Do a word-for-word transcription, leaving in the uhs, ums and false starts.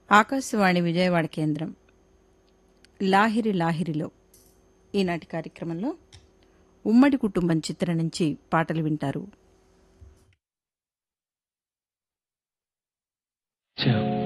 ఆకాశవాణి విజయవాడ కేంద్రం లాహిరి లాహిరిలో ఈనాటి కార్యక్రమంలో ఉమ్మడి కుటుంబం చిత్రం నుంచి పాటలు వింటారు. Ciao.